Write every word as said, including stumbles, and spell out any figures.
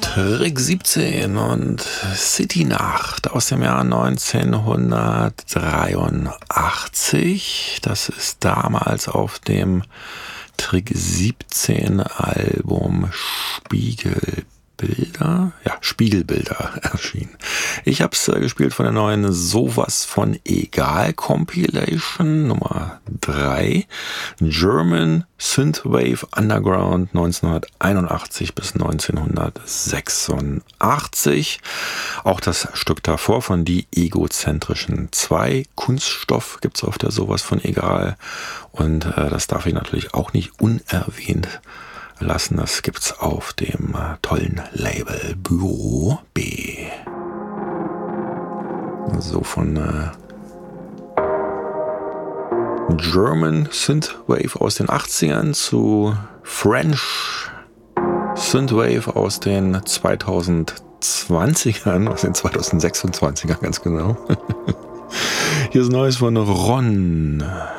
Trick siebzehn und City Nacht aus dem Jahr neunzehnhundertdreiundachtzig. Das ist damals auf dem Trick siebzehn Album Spiegelbilder, ja, Spiegelbilder erschienen. Ich habe es äh, gespielt von der neuen Sowas von Egal Compilation Nummer drei, German Synthwave Underground neunzehnhunderteinundachtzig bis neunzehnhundertsechsundachtzig. Auch das Stück davor von Die Egozentrischen zwei, Kunststoff, gibt es auf der Sowas von Egal. Und äh, das darf ich natürlich auch nicht unerwähnt lassen. Das gibt's auf dem äh, tollen Label Büro B. So von äh, German Synthwave aus den achtzigern zu French Synthwave aus den zweitausendzwanzigern, aus den zweitausendsechsundzwanzigern ganz genau. Hier ist Neues von Ron.